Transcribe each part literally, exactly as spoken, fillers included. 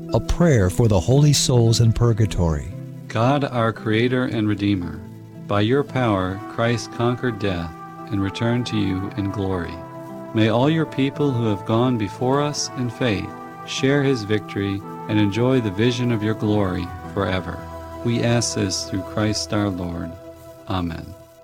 a prayer for the holy souls in purgatory. God, our Creator and Redeemer, by your power Christ conquered death and returned to you in glory. May all your people who have gone before us in faith share his victory and enjoy the vision of your glory forever. We ask this through Christ our Lord. Amen.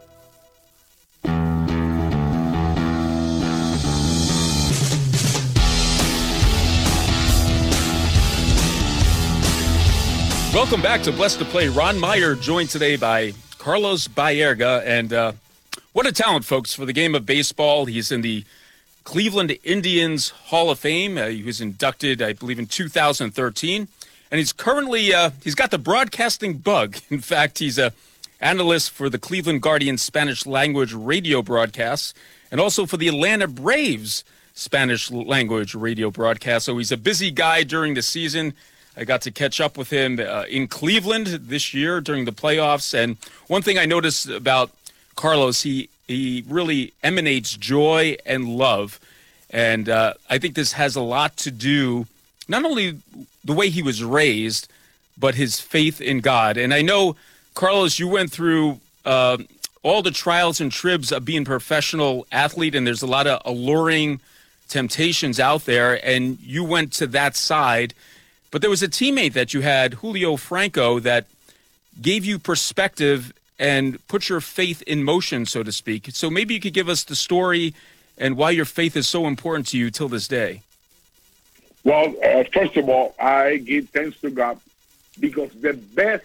Welcome back to Blessed to Play. Ron Meyer joined today by Carlos Baerga, and uh, what a talent, folks, for the game of baseball. He's in the Cleveland Indians Hall of Fame. Uh, he was inducted, I believe, in two thousand thirteen, and he's currently, uh, he's got the broadcasting bug. In fact, he's a analyst for the Cleveland Guardians Spanish language radio broadcasts, and also for the Atlanta Braves Spanish language radio broadcast. So he's a busy guy during the season. I got to catch up with him uh, in Cleveland this year during the playoffs. And one thing I noticed about Carlos, he, he really emanates joy and love. And uh, I think this has a lot to do, not only the way he was raised, but his faith in God. And I know, Carlos, you went through uh, all the trials and tribs of being a professional athlete, and there's a lot of alluring temptations out there, and you went to that side. But there was a teammate that you had, Julio Franco, that gave you perspective and put your faith in motion, so to speak. So maybe you could give us the story and why your faith is so important to you till this day. Well, uh, first of all, I give thanks to God because the best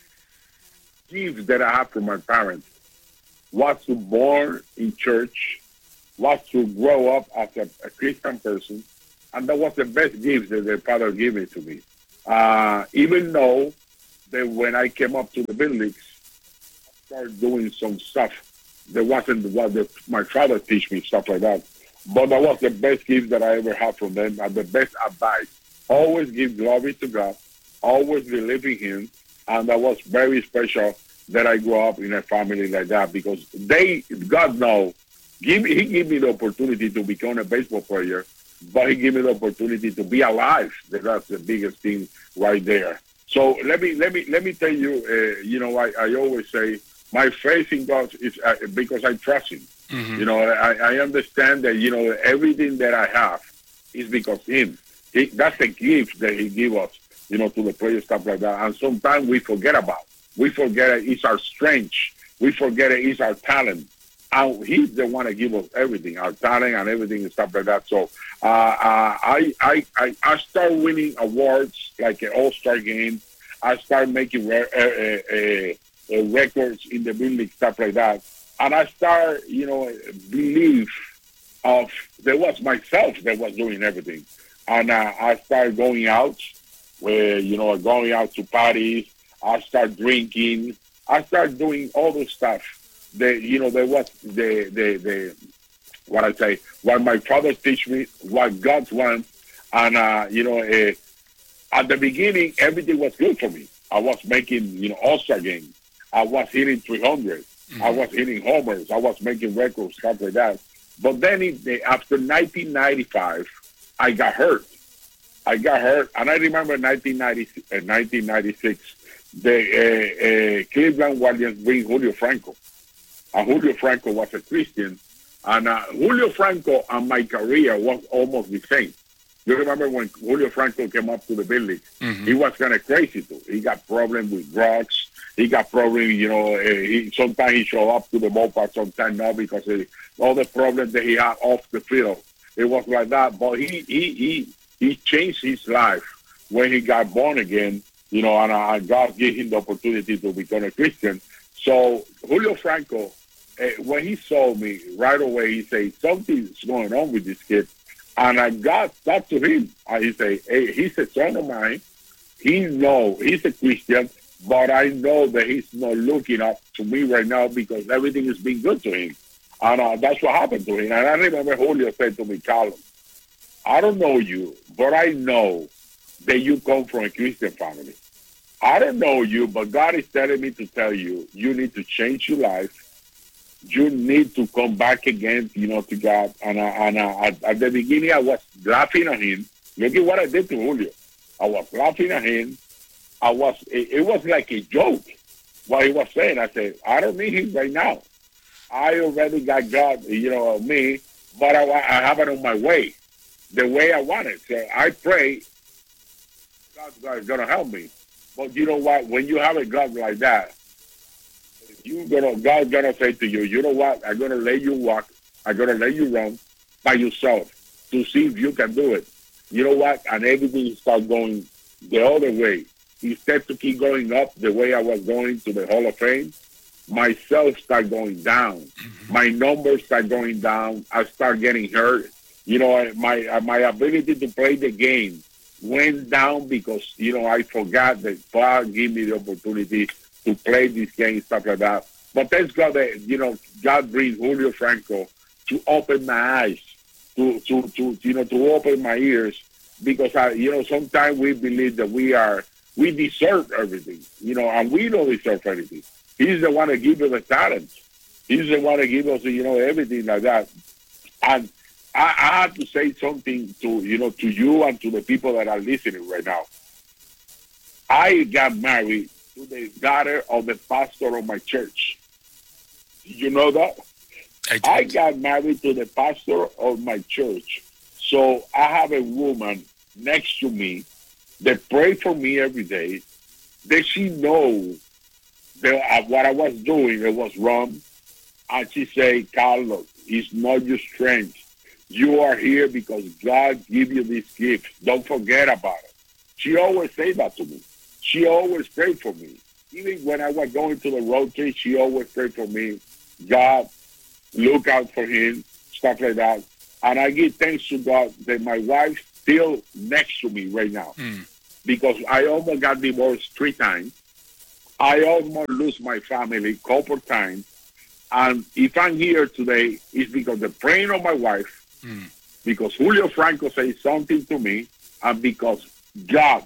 gift that I have from my parents was to born in church, was to grow up as a, a Christian person. And that was the best gift that the Father gave me to me. Uh, even though that when I came up to the big leagues, I started doing some stuff that wasn't what the, my father teach me, stuff like that. But that was the best gift that I ever had from them, and the best advice. Always give glory to God, always believe in Him, and that was very special that I grew up in a family like that because they, God knows, give, He gave me the opportunity to become a baseball player. But He gave me the opportunity to be alive. That's the biggest thing right there. So let me let me let me tell you. Uh, you know, I, I always say my faith in God is uh, because I trust Him. Mm-hmm. You know, I, I understand that you know everything that I have is because Him. He, that's the gift that He gave us. You know, to the players, stuff like that. And sometimes we forget about. We forget it. It's our strength. We forget it. It's our talent. And He's the one that gives us everything, our talent and everything and stuff like that. So uh, uh, I, I I I start winning awards like an All-Star game. I start making re- uh, uh, uh, records in the big league, stuff like that. And I start, you know, believe of there was myself that was doing everything. And uh, I started going out, where you know, going out to parties. I start drinking. I start doing all this stuff. The, you know, there was the, the, the, what I say, what my father teach me, what God wants. And, uh, you know, uh, at the beginning, everything was good for me. I was making, you know, All-Star games. I was hitting three hundred. Mm-hmm. I was hitting homers. I was making records, stuff like that. But then it, after nineteen ninety-five, I got hurt. I got hurt. And I remember nineteen ninety, uh, nineteen ninety-six, the uh, uh, Cleveland Guardians bring Julio Franco. And Julio Franco was a Christian. And uh, Julio Franco and my career was almost the same. You remember when Julio Franco came up to the big league? Mm-hmm. He was kind of crazy, too. He got problems with drugs. He got problems, you know, uh, he, sometimes he showed up to the ballpark, sometimes not, because he, all the problems that he had off the field. It was like that. But he he he, he changed his life when he got born again, you know, and, uh, and God gave him the opportunity to become a Christian. So Julio Franco, uh, when he saw me, right away he said, something's going on with this kid. And I got talked to him. And he said, hey, he's a son of mine. He know he's a Christian, but I know that he's not looking up to me right now because everything is being good to him. And uh, that's what happened to him. And I remember Julio said to me, Carlos, I don't know you, but I know that you come from a Christian family. I don't know you, but God is telling me to tell you, you need to change your life. You need to come back again, you know, to God. And, uh, and uh, at, at the beginning, I was laughing at him. Look at what I did to Julio. I was laughing at him. I was, it, it was like a joke what he was saying. I said, I don't need him right now. I already got God, you know, me, but I, I have it on my way, the way I want it. So I pray God, God is going to help me. But you know what? When you have a God like that, you gonna God's going to say to you, you know what? I'm going to let you walk. I'm going to let you run by yourself to see if you can do it. You know what? And everything starts going the other way. Instead to keep going up the way I was going to the Hall of Fame, myself start going down. My numbers start going down. I start getting hurt. You know, my my ability to play the game went down because, you know, I forgot that God gave me the opportunity to play this game, stuff like that. But thanks God that, you know, God brings Julio Franco to open my eyes, to, to, to you know, to open my ears, because, I, you know, sometimes we believe that we are, we deserve everything, you know, and we don't deserve anything. He's the one that gives us the talents. He's the one that gives us, you know, everything like that. And I, I have to say something to, you know, to you and to the people that are listening right now. I got married to the daughter of the pastor of my church. Did you know that? I, I got married to the pastor of my church. So I have a woman next to me that pray for me every day, that she knows that uh, what I was doing, it was wrong. And she say, Carlos, it's not your strength. You are here because God gave you this gift. Don't forget about it. She always say that to me. She always prayed for me. Even when I was going to the road trip, she always prayed for me. God, look out for him, stuff like that. And I give thanks to God that my wife still next to me right now. Mm. Because I almost got divorced three times. I almost lose my family a couple times. And if I'm here today, it's because the praying of my wife, mm. because Julio Franco said something to me, and because God,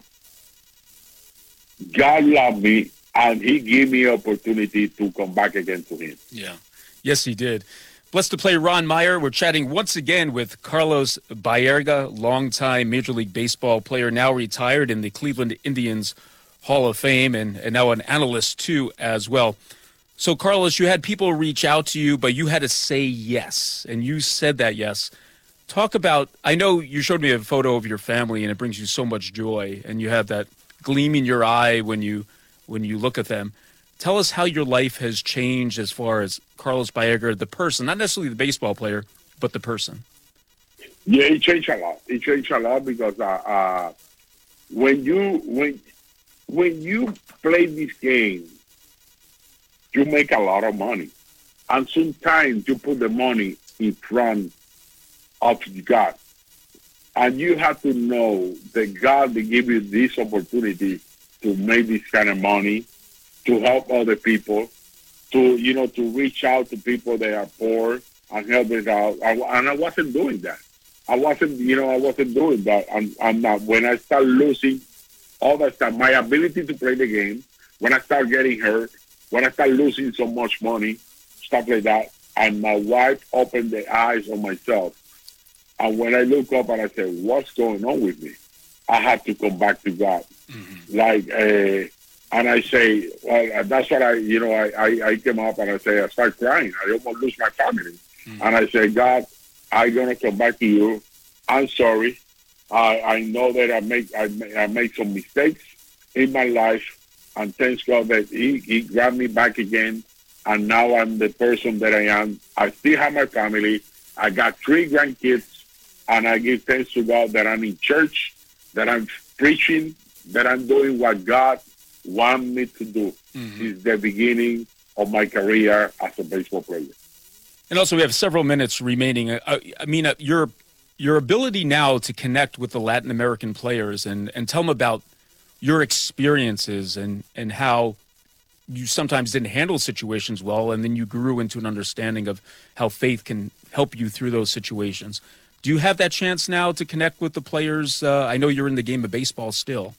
God loved me, and he gave me opportunity to come back again to him. Yeah. Yes, he did. Blessed to Play Ron Meyer. We're chatting once again with Carlos Baerga, longtime Major League Baseball player, now retired in the Cleveland Indians Hall of Fame, and, and now an analyst too as well. So, Carlos, you had people reach out to you, but you had to say yes, and you said that yes. Talk about, I know you showed me a photo of your family, and it brings you so much joy, and you have that gleam in your eye when you when you look at them. Tell us how your life has changed as far as Carlos Baerga, the person, not necessarily the baseball player, but the person. Yeah, it changed a lot. It changed a lot because uh, uh, when you when when you play this game, you make a lot of money, and sometimes you put the money in front of God, and you have to know that God will give you this opportunity to make this kind of money, to help other people, to, you know, to reach out to people that are poor and help them out. I, and I wasn't doing that. I wasn't, you know, I wasn't doing that. And, and uh, when I start losing all that stuff, my ability to play the game, when I start getting hurt, when I start losing so much money, stuff like that, and my wife opened the eyes on myself. And when I look up and I say, what's going on with me? I have to come back to God. Mm-hmm. Like, uh, and I say, well, that's what I, you know, I, I, I came up and I say, I start crying. I almost lose my family. Mm-hmm. And I say, God, I'm going to come back to you. I'm sorry. I, I know that I make, I, I make some mistakes in my life. And thanks God that he, he grabbed me back again. And now I'm the person that I am. I still have my family. I got three grandkids. And I give thanks to God that I'm in church, that I'm preaching, that I'm doing what God wants me to do. Mm-hmm. It's the beginning of my career as a baseball player. And also, we have several minutes remaining. I, I mean, uh, your your ability now to connect with the Latin American players and, and tell them about your experiences and, and how you sometimes didn't handle situations well, and then you grew into an understanding of how faith can help you through those situations. Do you have that chance now to connect with the players? Uh, I know you're in the game of baseball still.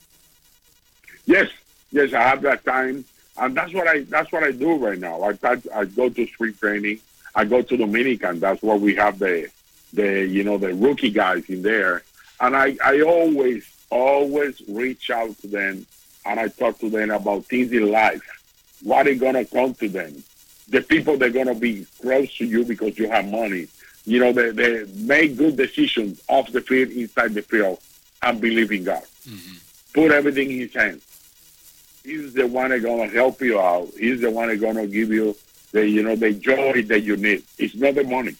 Yes, yes, I have that time, and that's what I that's what I do right now. I I go to spring training. I go to Dominican. That's where we have the the you know the rookie guys in there, and I I always always reach out to them, and I talk to them about things in life. What is going to come to them? The people that are going to be close to you because you have money. You know, they, they make good decisions off the field, inside the field, and believe in God. Mm-hmm. Put everything in his hands. He's the one that's going to help you out. He's the one that's going to give you the, you know, the joy that you need. It's not the money.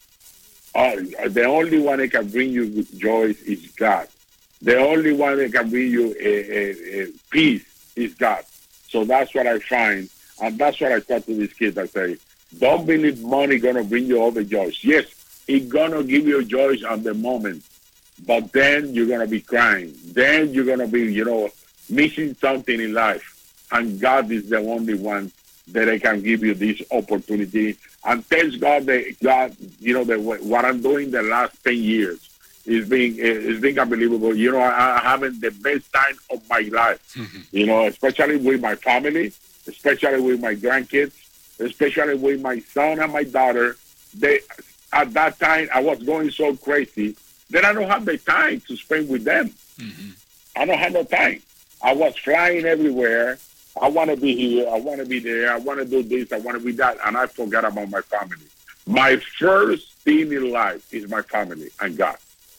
Uh, the only one that can bring you joy is God. The only one that can bring you a, a, a peace is God. So that's what I find, and that's what I talk to these kids. I say, don't believe money going to bring you all the joys. Yes, it's going to give you joys at the moment, but then you're going to be crying. Then you're going to be, you know, missing something in life, and God is the only one that I can give you this opportunity. And thanks God that God, you know, that what I'm doing the last ten years is being is being unbelievable. You know, I, I having the best time of my life. Mm-hmm. You know, especially with my family, especially with my grandkids, especially with my son and my daughter. They at that time I was going so crazy that I don't have the time to spend with them. Mm-hmm. I don't have no time. I was flying everywhere. I want to be here. I want to be there. I want to do this. I want to be that. And I forgot about my family. My first thing in life is my family and God.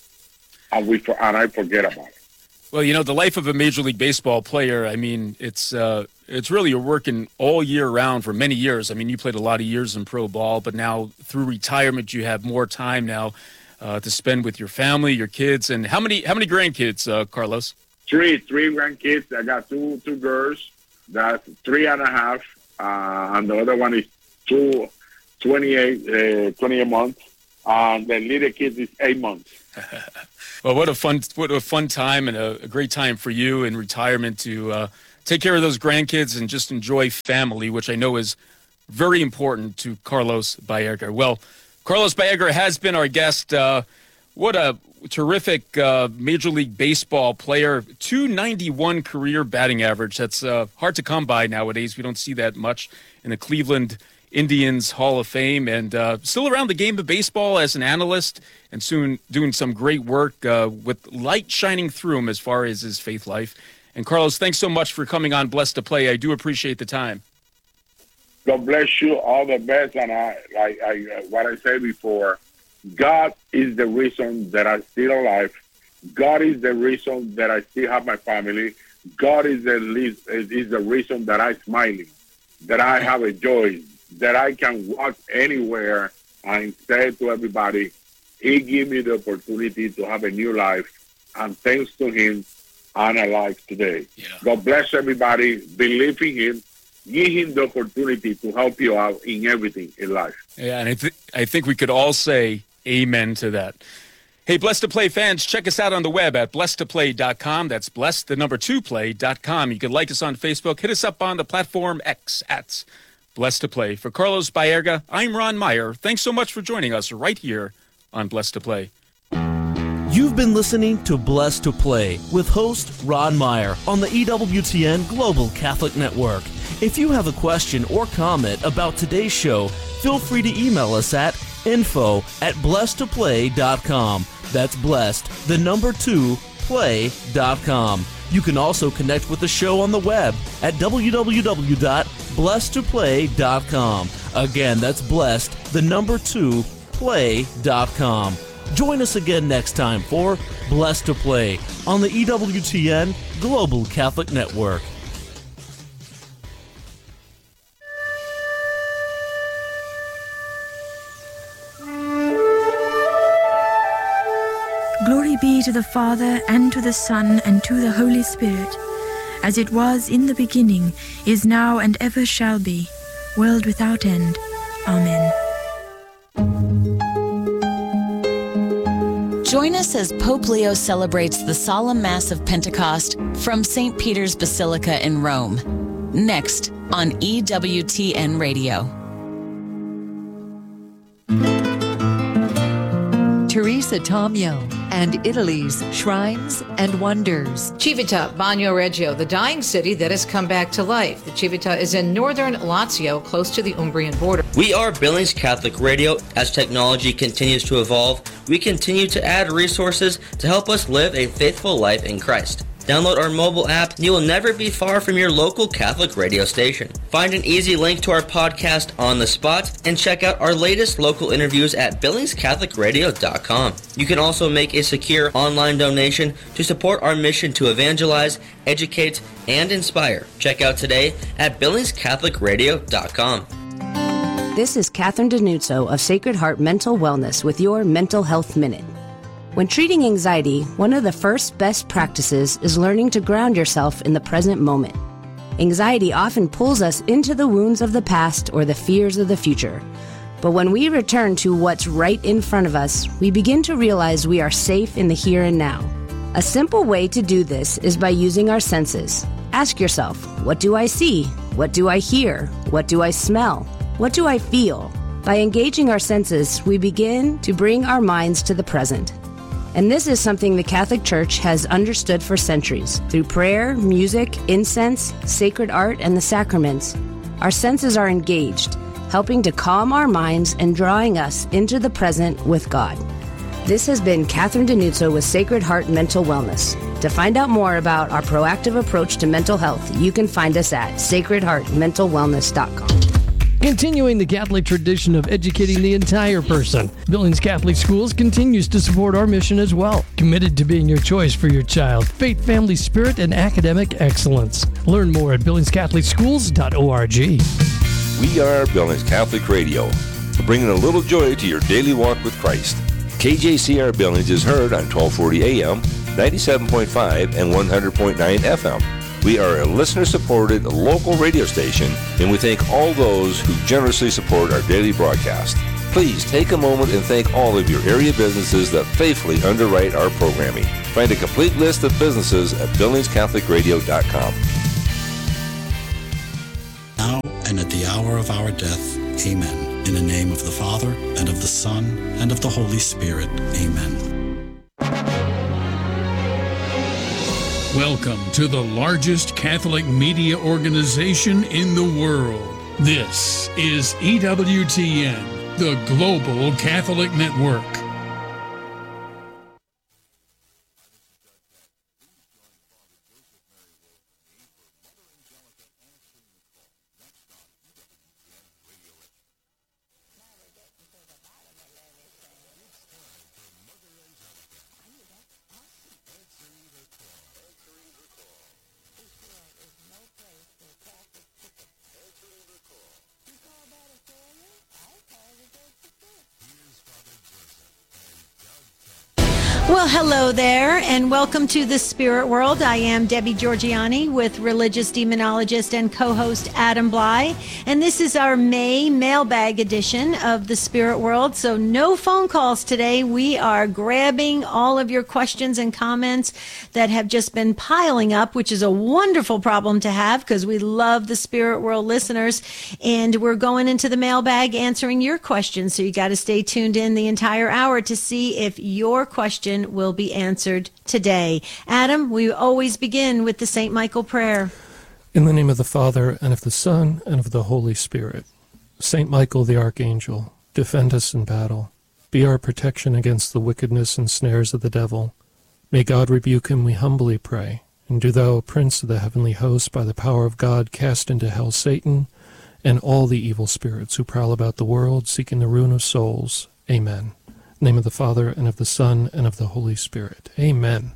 And, we, and I forget about it. Well, you know, the life of a Major League Baseball player, I mean, it's uh, it's really you're working all year round for many years. I mean, you played a lot of years in pro ball, but now through retirement, you have more time now uh, to spend with your family, your kids. And how many how many grandkids, uh, Carlos? Three. Three grandkids. I got two two girls. That's three and a half, uh, and the other one is two, twenty-eight, uh, twenty-eight months, and the little kid is eight months. Well, what a fun, what a fun time, and a, a great time for you in retirement to uh, take care of those grandkids and just enjoy family, which I know is very important to Carlos Baerga. Well, Carlos Baerga has been our guest. Uh, what a terrific uh, Major League Baseball player, two ninety-one career batting average. That's uh, hard to come by nowadays. We don't see that much in the Cleveland Indians Hall of Fame, and uh, still around the game of baseball as an analyst, and soon doing some great work uh, with light shining through him as far as his faith life. And Carlos, thanks so much for coming on Blessed to Play. I do appreciate the time. God bless you. All the best. And I, I, I what I said before, God is the reason that I'm still alive. God is the reason that I still have my family. God is the least, is the reason that I'm smiling, that I have a joy, that I can walk anywhere and say to everybody, He gave me the opportunity to have a new life. And thanks to Him, I'm alive today. Yeah. God bless everybody. Believe in Him. Give Him the opportunity to help you out in everything in life. Yeah, and I, th- I think we could all say amen to that. Hey, Blessed to Play fans, check us out on the web at blessed to play dot com. That's blessed, the number two, play dot com. You can like us on Facebook. Hit us up on the platform X at Blessed to Play. For Carlos Baerga, I'm Ron Meyer. Thanks so much for joining us right here on Blessed to Play. You've been listening to Blessed to Play with host Ron Meyer on the E W T N Global Catholic Network. If you have a question or comment about today's show, feel free to email us at info at blessed to play dot com. That's blessed, the number two, play dot com. You can also connect with the show on the web at w w w dot blessed to play dot com. Again, that's blessed, the number two, play dot com. Join us again next time for Blessed to Play on the E W T N Global Catholic Network. Glory be to the Father, and to the Son, and to the Holy Spirit, as it was in the beginning, is now, and ever shall be, world without end. Amen. Join us as Pope Leo celebrates the Solemn Mass of Pentecost from Saint Peter's Basilica in Rome. Next on E W T N Radio. Teresa Lisa Tomio, and Italy's Shrines and Wonders. Civita Bagno Reggio, the dying city that has come back to life. The Civita is in northern Lazio, close to the Umbrian border. We are Billings Catholic Radio. As technology continues to evolve, we continue to add resources to help us live a faithful life in Christ. Download our mobile app and you will never be far from your local Catholic radio station. Find an easy link to our podcast on the spot and check out our latest local interviews at billings catholic radio dot com. You can also make a secure online donation to support our mission to evangelize, educate, and inspire. Check out today at billings catholic radio dot com. This is Catherine Denuzzo of Sacred Heart Mental Wellness with your Mental Health Minute. When treating anxiety, one of the first best practices is learning to ground yourself in the present moment. Anxiety often pulls us into the wounds of the past or the fears of the future. But when we return to what's right in front of us, we begin to realize we are safe in the here and now. A simple way to do this is by using our senses. Ask yourself, what do I see? What do I hear? What do I smell? What do I feel? By engaging our senses, we begin to bring our minds to the present. And this is something the Catholic Church has understood for centuries. Through prayer, music, incense, sacred art, and the sacraments, our senses are engaged, helping to calm our minds and drawing us into the present with God. This has been Catherine Denuzzo with Sacred Heart Mental Wellness. To find out more about our proactive approach to mental health, you can find us at sacred heart mental wellness dot com. Continuing the Catholic tradition of educating the entire person, Billings Catholic Schools continues to support our mission as well. Committed to being your choice for your child, faith, family, spirit, and academic excellence. Learn more at billings catholic schools dot org. We are Billings Catholic Radio, bringing a little joy to your daily walk with Christ. K J C R Billings is heard on twelve forty A M, ninety-seven point five, and one hundred point nine F M. We are a listener-supported local radio station, and we thank all those who generously support our daily broadcast. Please take a moment and thank all of your area businesses that faithfully underwrite our programming. Find a complete list of businesses at billings catholic radio dot com. Now and at the hour of our death, amen. In the name of the Father, and of the Son, and of the Holy Spirit, amen. Welcome to the largest Catholic media organization in the world. This is E W T N, the Global Catholic Network. Well, hello there, and welcome to the Spirit World. I am Debbie Georgiani with religious demonologist and co-host Adam Bly, and this is our May mailbag edition of the Spirit World. So no phone calls today. We are grabbing all of your questions and comments that have just been piling up, which is a wonderful problem to have because we love the Spirit World listeners, and we're going into the mailbag answering your questions. So you got to stay tuned in the entire hour to see if your question will be answered today. Adam, we always begin with the Saint Michael prayer. In the name of the Father, and of the Son, and of the Holy Spirit. Saint Michael the Archangel, defend us in battle. Be our protection against the wickedness and snares of the devil. May God rebuke him, we humbly pray. And do thou, Prince of the heavenly host, by the power of God, cast into hell Satan and all the evil spirits who prowl about the world, seeking the ruin of souls. Amen. In the name of the Father, and of the Son, and of the Holy Spirit. Amen.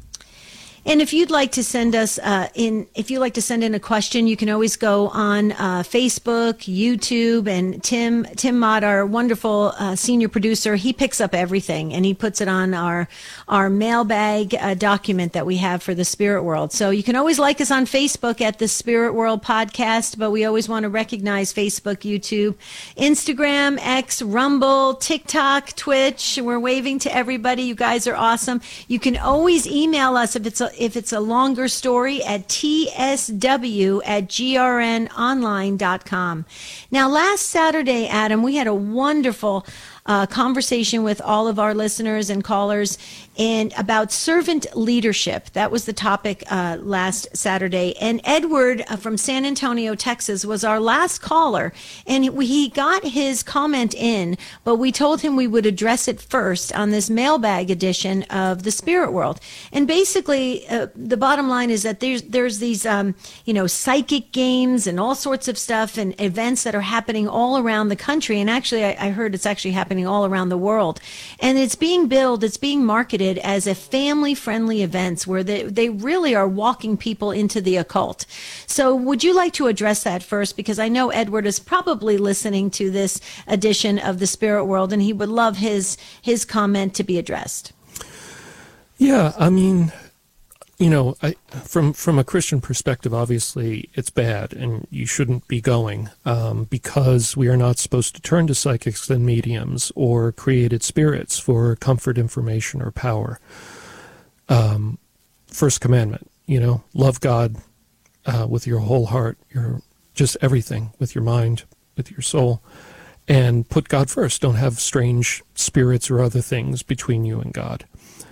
And if you'd like to send us uh, in, if you'd like to send in a question, you can always go on uh, Facebook, YouTube, and Tim Tim Mott, our wonderful uh, senior producer, he picks up everything and he puts it on our our mailbag uh, document that we have for the Spirit World. So you can always like us on Facebook at the Spirit World Podcast, but we always want to recognize Facebook, YouTube, Instagram, X, Rumble, TikTok, Twitch. We're waving to everybody. You guys are awesome. You can always email us if it's a if it's a longer story at t s w at g r n online dot com. Now, last Saturday, Adam, we had a wonderful uh, conversation with all of our listeners and callers and about servant leadership. That was the topic uh, last Saturday. And Edward uh, from San Antonio, Texas, was our last caller. And we, he got his comment in, but we told him we would address it first on this mailbag edition of the Spirit World. And basically, uh, the bottom line is that there's there's these, um, you know, psychic games and all sorts of stuff and events that are happening all around the country. And actually, I, I heard it's actually happening all around the world. And it's being billed, it's being marketed as a family-friendly events where they, they really are walking people into the occult. So would you like to address that first? Because I know Edward is probably listening to this edition of the Spirit World, and he would love his his comment to be addressed. Yeah, I mean, you know, I, from from a Christian perspective, obviously it's bad, and you shouldn't be going um, because we are not supposed to turn to psychics and mediums or created spirits for comfort, information, or power. Um, first commandment, you know, love God uh, with your whole heart, your just everything, with your mind, with your soul, and put God first. Don't have strange spirits or other things between you and God.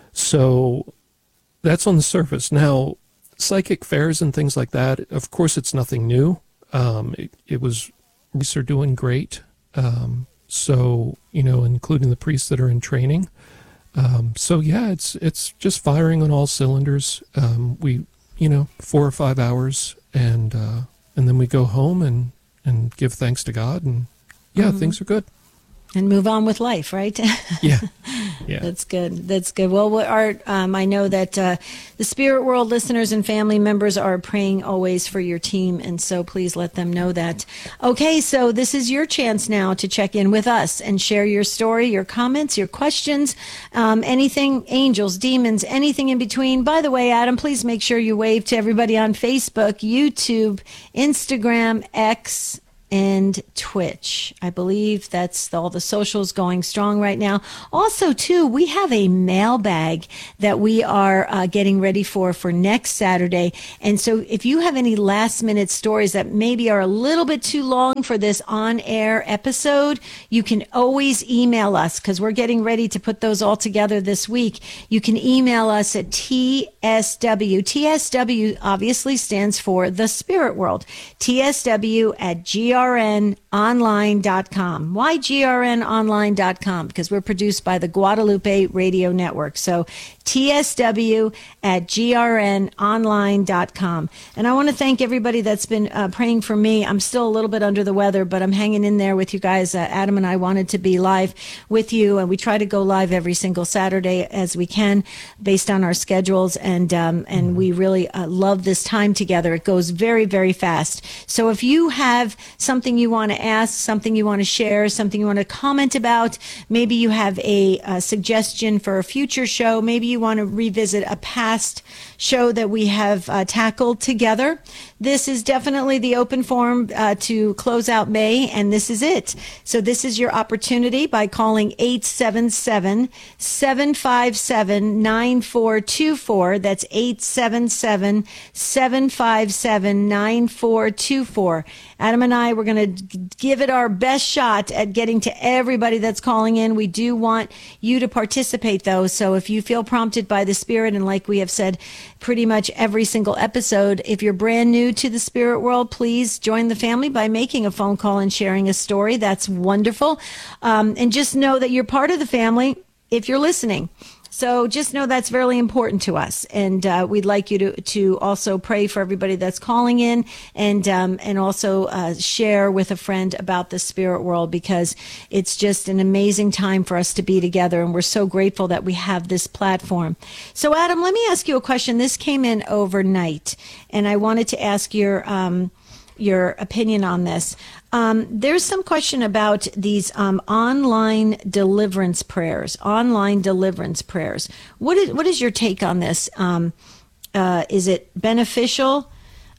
So that's on the surface. Now, psychic fairs and things like that, of course, it's nothing new. Um, it, it was, priests are doing great. Um, so, you know, including the priests that are in training. Um, so, yeah, it's it's just firing on all cylinders. Um, we, you know, four or five hours, and uh, and then we go home and, and give thanks to God, and, yeah, mm-hmm. things are good. And move on with life, right? Yeah. Yeah. That's good. That's good. Well, what Art, um, I know that uh, the Spirit World listeners and family members are praying always for your team, and so please let them know that. Okay, so this is your chance now to check in with us and share your story, your comments, your questions, um, anything, angels, demons, anything in between. By the way, Adam, please make sure you wave to everybody on Facebook, YouTube, Instagram, X, and Twitch. I believe that's all the socials going strong right now. Also, too, we have a mailbag that we are uh, getting ready for for next Saturday. And so if you have any last minute stories that maybe are a little bit too long for this on-air episode, you can always email us because we're getting ready to put those all together this week. You can email us at T S W. T S W obviously stands for The Spirit World. T S W at G R N online dot com. Why G R N online dot com? Because we're produced by the Guadalupe Radio Network. So T S W at G R N online dot com. And I want to thank everybody that's been uh, praying for me. I'm still a little bit under the weather, but I'm hanging in there with you guys. Uh, Adam and I wanted to be live with you, and we try to go live every single Saturday as we can based on our schedules. And, um, and we really uh, love this time together. It goes very, very fast. So if you have something you want to ask, something you want to share, something you want to comment about, maybe you have a, a suggestion for a future show, maybe you want to revisit a past show that we have uh, tackled together, this is definitely the open forum uh, to close out May, and this is it. So this is your opportunity by calling eight seven seven, seven five seven, nine four two four. That's eight seven seven, seven five seven, nine four two four. Adam and I, we're going to give it our best shot at getting to everybody that's calling in. We do want you to participate, though. So if you feel prompted by the Spirit, and like we have said pretty much every single episode, if you're brand new to the Spirit World, please join the family by making a phone call and sharing a story. That's wonderful. Um, and just know that you're part of the family if you're listening. So just know that's very important to us, and uh, we'd like you to to also pray for everybody that's calling in, and um, and also uh, share with a friend about the Spirit World, because it's just an amazing time for us to be together, and we're so grateful that we have this platform. So Adam, let me ask you a question. This came in overnight, and I wanted to ask your um, your opinion on this. Um, there's some question about these um, online deliverance prayers, online deliverance prayers. What is what is your take on this? Um, uh, is it beneficial?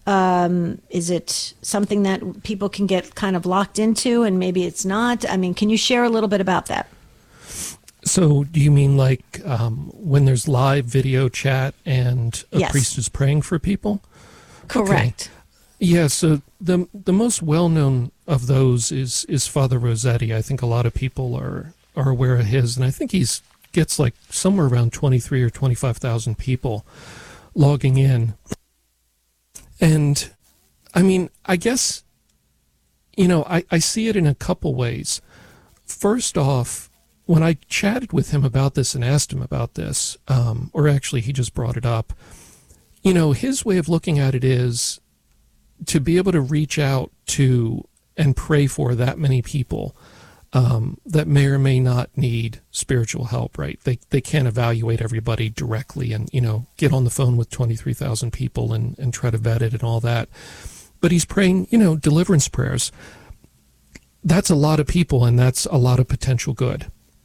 Um, is it something that people can get kind of locked into, and maybe it's not? I mean, can you share a little bit about that? So do you mean like um, when there's live video chat and a Yes. priest is praying for people? Correct. Okay. Yeah, so the the most well-known of those is is Father Rossetti. I think a lot of people are are aware of his, and I think he's gets like somewhere around twenty-three or twenty-five thousand people logging in. And I mean, I guess, you know, I, I see it in a couple ways. First off, when I chatted with him about this and asked him about this, um, or actually he just brought it up, you know, his way of looking at it is to be able to reach out to and pray for that many people um, that may or may not need spiritual help, right? They they can't evaluate everybody directly and, you know, get on the phone with twenty-three thousand people and, and try to vet it and all that. But he's praying, you know, deliverance prayers. That's a lot of people, and that's a lot of potential good.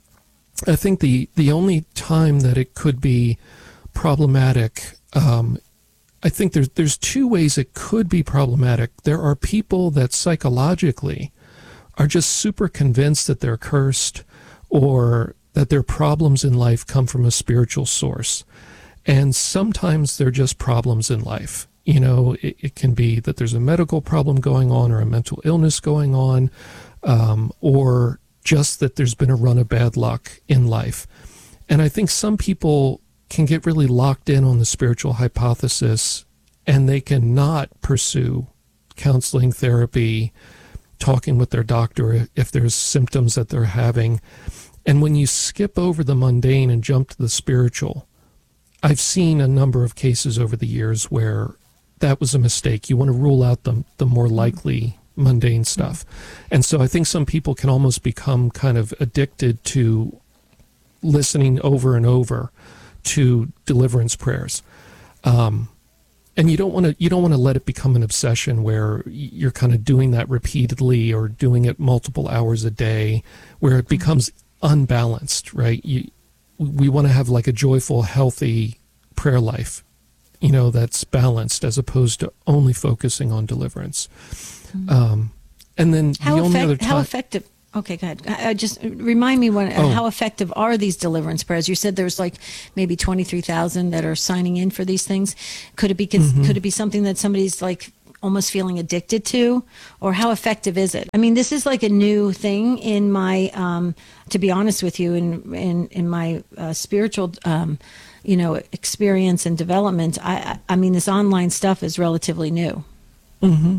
I think the, the only time that it could be problematic, um, I think there's there's two ways it could be problematic. There are people that psychologically are just super convinced that they're cursed or that their problems in life come from a spiritual source. And sometimes they're just problems in life. You know, it, it can be that there's a medical problem going on or a mental illness going on, um, or just that there's been a run of bad luck in life. And I think some people can get really locked in on the spiritual hypothesis, and they cannot pursue counseling, therapy, talking with their doctor if there's symptoms that they're having. And when you skip over the mundane and jump to the spiritual, I've seen a number of cases over the years where that was a mistake. You want to rule out the, the more likely mundane stuff. And so I think some people can almost become kind of addicted to listening over and over to deliverance prayers. Um, and you don't want to you don't want to let it become an obsession where you're kind of doing that repeatedly or doing it multiple hours a day, where it becomes unbalanced, right? You, we want to have like a joyful, healthy prayer life, you know, that's balanced as opposed to only focusing on deliverance. Mm-hmm. Um, and then how the only effect, other time, how effective? Okay, go ahead. Uh, just remind me when, Oh. how effective are these deliverance prayers? You said there's like maybe twenty-three thousand that are signing in for these things. Could it be Mhm. could it be something that somebody's like almost feeling addicted to, or how effective is it? I mean, this is like a new thing in my, um, to be honest with you, in in in my uh, spiritual, um, you know, experience and development. I I I mean, this online stuff is relatively new. Mm-hmm.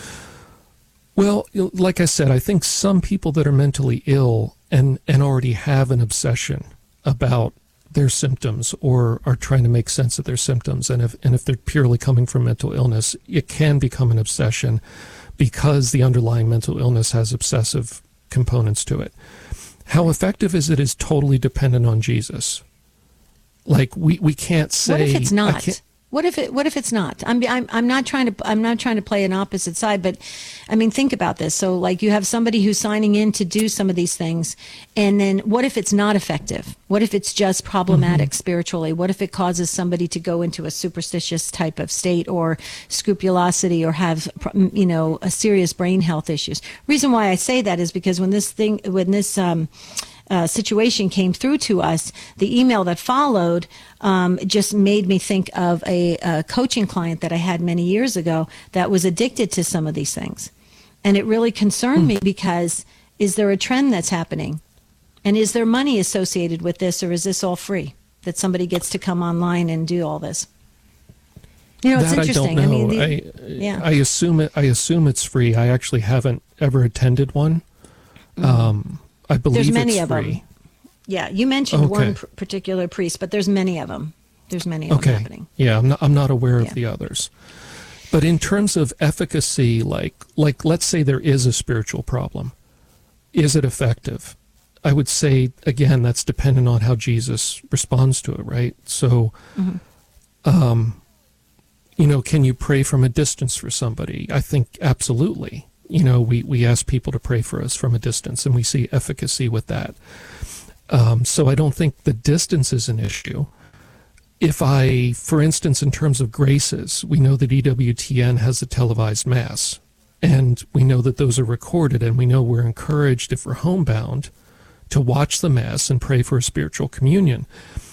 Well, you know, like I said, I think some people that are mentally ill and, and already have an obsession about their symptoms or are trying to make sense of their symptoms, and if and if they're purely coming from mental illness, it can become an obsession because the underlying mental illness has obsessive components to it. How effective is it is totally dependent on Jesus. Like we, we can't say. What if it's I not? can't- What if it? What if it's not? I'm, I'm I'm not trying to I'm not trying to play an opposite side, but I mean, think about this. So, like, you have somebody who's signing in to do some of these things, and then what if it's not effective? What if it's just problematic Mm-hmm. spiritually? What if it causes somebody to go into a superstitious type of state, or scrupulosity, or have, you know, a serious brain health issues? Reason why I say that is because when this thing, when this um, Uh, situation came through to us, the email that followed um, just made me think of a, a coaching client that I had many years ago that was addicted to some of these things. And it really concerned me because is there a trend that's happening? And is there money associated with this, or is this all free? That somebody gets to come online and do all this? You know, it's that interesting. I don't know. mean, the, I, yeah. I assume it. I assume it's free. I actually haven't ever attended one. Um, I believe There's many it's of free. them. Yeah, you mentioned Okay. one pr- particular priest, but there's many of them. There's many of Okay. them happening. Yeah, I'm not. I'm not aware Yeah. of the others. But in terms of efficacy, like like let's say there is a spiritual problem, is it effective? I would say again that's dependent on how Jesus responds to it, right? So, Mhm. um, you know, can you pray from a distance for somebody? I think absolutely. You know, we, we ask people to pray for us from a distance, and we see efficacy with that. Um, so I don't think the distance is an issue. If I, for instance, in terms of graces, we know that E W T N has a televised Mass, and we know that those are recorded, and we know we're encouraged, if we're homebound, to watch the Mass and pray for a spiritual communion.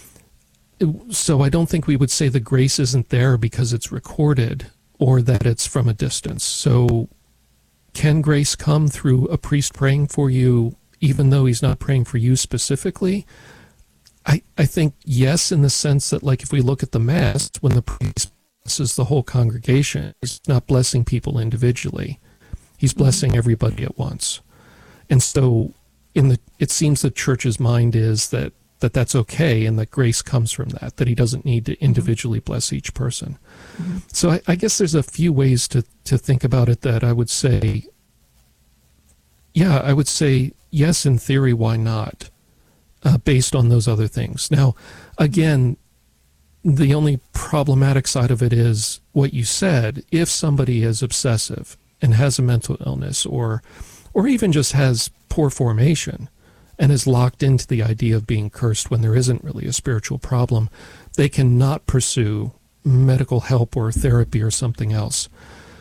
So I don't think we would say the grace isn't there because it's recorded or that it's from a distance. So can grace come through a priest praying for you even though he's not praying for you specifically? I, I think yes, in the sense that, like, if we look at the Mass, when the priest blesses the whole congregation, he's not blessing people individually. He's blessing everybody at once. And so in the it seems the church's mind is that, that that's okay and that grace comes from that, that he doesn't need to individually bless each person. Mm-hmm. So I, I guess there's a few ways to, to think about it that I would say, yeah, I would say yes, in theory, why not? Uh, based on those other things. Now, again, the only problematic side of it is what you said. If somebody is obsessive and has a mental illness, or or even just has poor formation and is locked into the idea of being cursed when there isn't really a spiritual problem, they cannot pursue medical help or therapy or something else.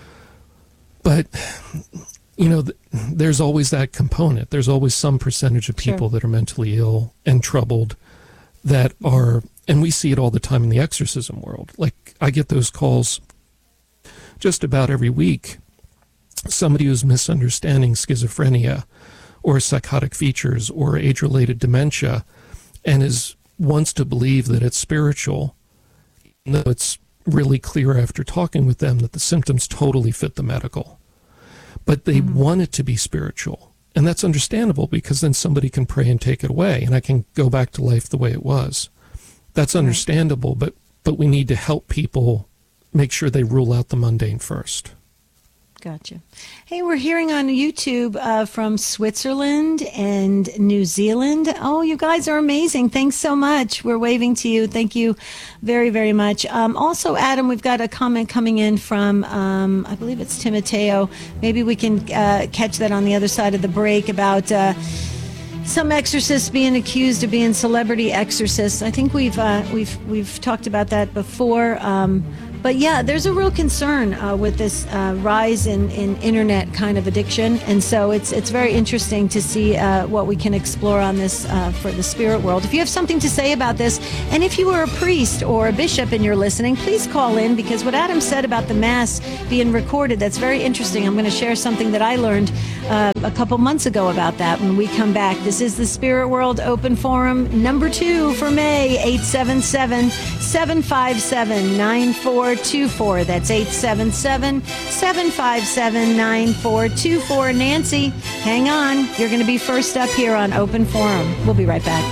But you know, th- there's always that component. There's always some percentage of people sure. that are mentally ill and troubled that are, and we see it all the time in the exorcism world. Like, I get those calls just about every week. Somebody who's misunderstanding schizophrenia or psychotic features or age-related dementia and is wants to believe that it's spiritual, even though it's really clear after talking with them that the symptoms totally fit the medical. But they mm-hmm. want it to be spiritual. And that's understandable, because then somebody can pray and take it away, and I can go back to life the way it was. That's understandable, but, but we need to help people make sure they rule out the mundane first. Gotcha. Hey, we're hearing on YouTube uh, from Switzerland and New Zealand. Oh, you guys are amazing. Thanks so much. We're waving to you. Thank you very, very much. Um, also, Adam, we've got a comment coming in from, um, I believe it's Timoteo. Maybe we can uh, catch that on the other side of the break about uh, some exorcists being accused of being celebrity exorcists. I think we've uh, we've we've talked about that before. Um, But yeah, there's a real concern uh, with this uh, rise in, in internet kind of addiction. And so it's it's very interesting to see uh, what we can explore on this uh, for the spirit world. If you have something to say about this, and if you were a priest or a bishop and you're listening, please call in, because what Adam said about the Mass being recorded, that's very interesting. I'm going to share something that I learned uh, a couple months ago about that when we come back. This is the Spirit World Open Forum number two for May, eight seven seven, seven five seven, nine four two four. That's eight seven seven, seven five seven, nine four two four. Nancy, hang on. You're going to be first up here on Open Forum. We'll be right back.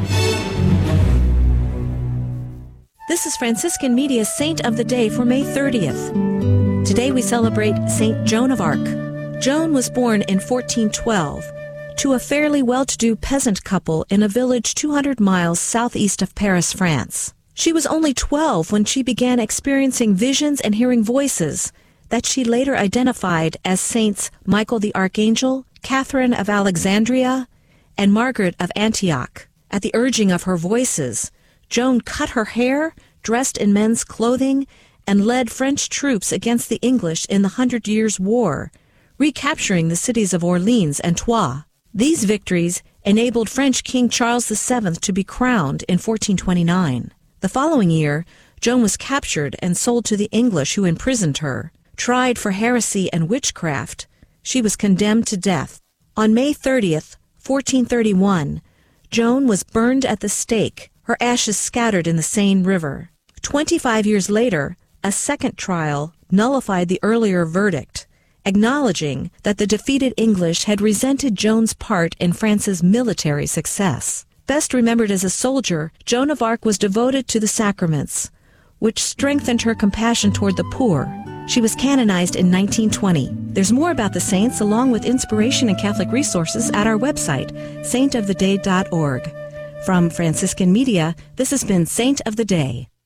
This is Franciscan Media's Saint of the Day for May thirtieth. Today we celebrate Saint Joan of Arc. Joan was born in fourteen twelve to a fairly well-to-do peasant couple in a village two hundred miles southeast of Paris, France. She was only twelve when she began experiencing visions and hearing voices that she later identified as Saints Michael the Archangel, Catherine of Alexandria, and Margaret of Antioch. At the urging of her voices, Joan cut her hair, dressed in men's clothing, and led French troops against the English in the Hundred Years' War, recapturing the cities of Orleans and Troyes. These victories enabled French King Charles the Seventh to be crowned in fourteen twenty-nine. The following year, Joan was captured and sold to the English, who imprisoned her. Tried for heresy and witchcraft, she was condemned to death. On May thirtieth, fourteen thirty-one, Joan was burned at the stake, her ashes scattered in the Seine River. Twenty-five years later, a second trial nullified the earlier verdict, acknowledging that the defeated English had resented Joan's part in France's military success. Best remembered as a soldier, Joan of Arc was devoted to the sacraments, which strengthened her compassion toward the poor. She was canonized in nineteen twenty. There's more about the saints, along with inspiration and Catholic resources, at our website, saint of the day dot org. From Franciscan Media, this has been Saint of the Day.